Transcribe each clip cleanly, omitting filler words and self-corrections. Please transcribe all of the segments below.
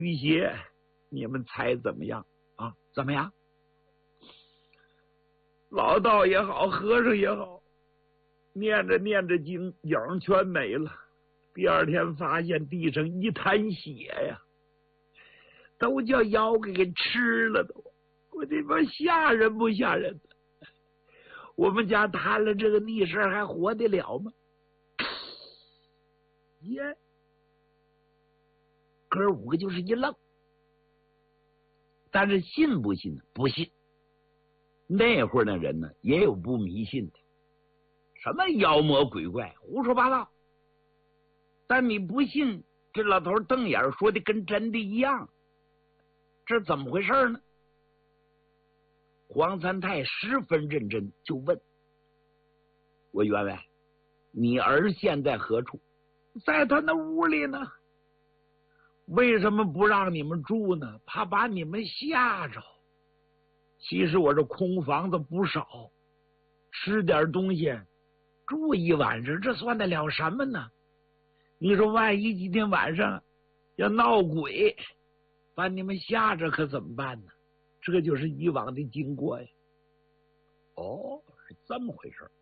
驱邪，你们猜怎么样啊？怎么样？老道也好，和尚也好，念着念着经，影全没了。第二天发现地上一滩血呀，都叫妖给吃了都。我这帮吓人不吓人？我们家摊了这个逆事还活得了吗？耶！哥五个就是一愣，但是信不信呢？不信。那会儿的人呢，也有不迷信的，什么妖魔鬼怪，胡说八道。但你不信，这老头瞪眼说的跟真的一样，这怎么回事呢？黄三太十分认真，就问：“我员外，你儿现在何处？”在他那屋里呢。为什么不让你们住呢？怕把你们吓着。其实我这空房子不少，吃点东西，住一晚上，这算得了什么呢？你说万一今天晚上要闹鬼，把你们吓着，可怎么办呢？这就是以往的经过呀。哦，是这么回事。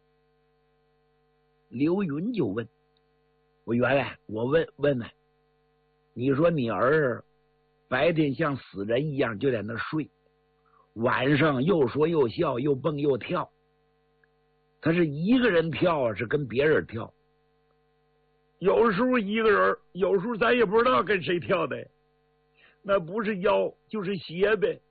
刘云就问：“我员外，我问问，你说你儿白天像死人一样就在那睡，晚上又说又笑，又蹦又跳，他是一个人跳啊，是跟别人跳？有时候一个人，有时候咱也不知道跟谁跳的，那不是妖就是邪呗。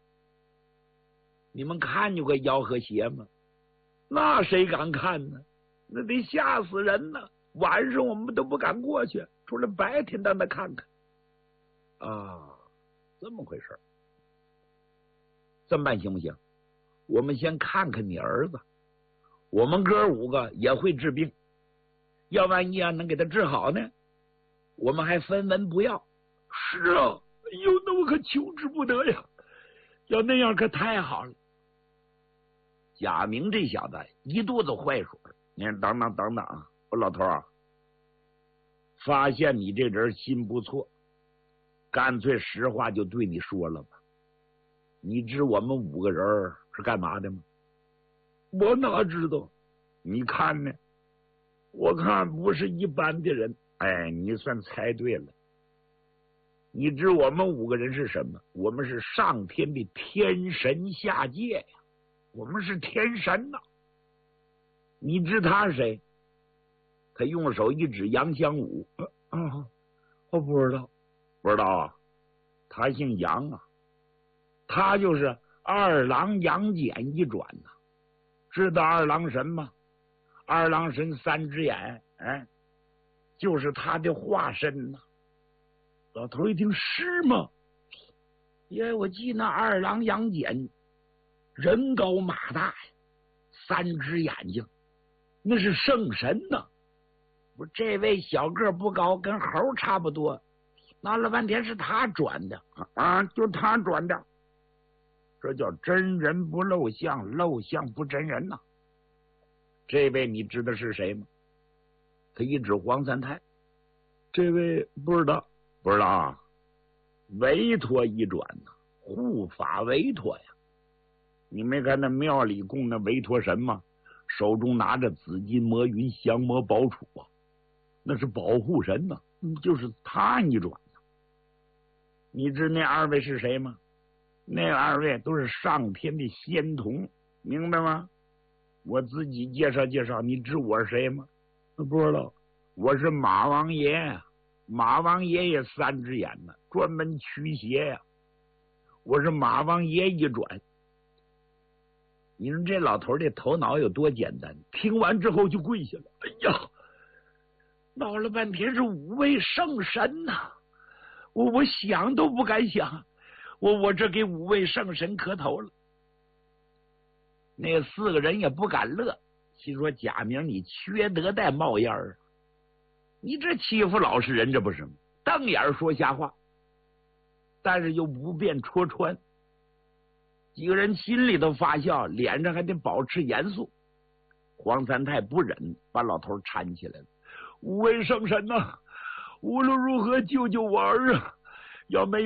你们看见过妖和邪吗？那谁敢看呢？那得吓死人呢！晚上我们都不敢过去，除了白天让他看看。啊，这么回事。这么办行不行？我们先看看你儿子，我们哥五个也会治病，要万一能给他治好呢，我们还分文不要。是啊，哎呦，那我可求之不得呀！要那样可太好了。贾明这小子一肚子坏水。你看，等等啊，我老头啊，发现你这人心不错，干脆实话就对你说了吧。你知我们五个人是干嘛的吗？我哪知道？你看呢？我看不是一般的人。哎，你算猜对了。你知我们五个人是什么？我们是上天的天神下界呀，我们是天神呐。你知他是谁？他用手一指杨香武。我不知道。不知道啊？他姓杨啊，他就是二郎杨戬一转呐。知道二郎神吗？二郎神三只眼，哎，就是他的化身呐。老头一听，是吗？耶，我记那二郎杨戬人高马大呀，三只眼睛，那是圣神呐。不，这位小个不高，跟猴差不多。闹了半天是他转的啊，就他转的。这叫真人不露相，露相不真人呐。这位你知道是谁吗？他一指黄三太。这位不知道。不知道啊？韦陀一转呐，护法韦陀呀。你没看那庙里供那韦陀神吗？手中拿着紫金魔云降魔宝杵啊，那是保护神呐。就是他一转呐。你知那二位是谁吗？那二位都是上天的仙童，明白吗？我自己介绍介绍，你知我是谁吗？不知道。我是马王爷呀。马王爷爷三只眼呢，专门驱邪呀。我是马王爷一转。你说这老头的头脑有多简单？听完之后就跪下了。哎呀，闹了半天是五位圣神呐！我想都不敢想，我这给五位圣神磕头了。那四个人也不敢乐，心说贾明你缺德带冒烟儿。你这欺负老实人，这不是吗？瞪眼说瞎话，但是又不便戳穿。几个人心里头发笑，脸上还得保持严肃。黄三太不忍，把老头搀起来了。五位圣神呐，无论如何救救我儿啊！要没有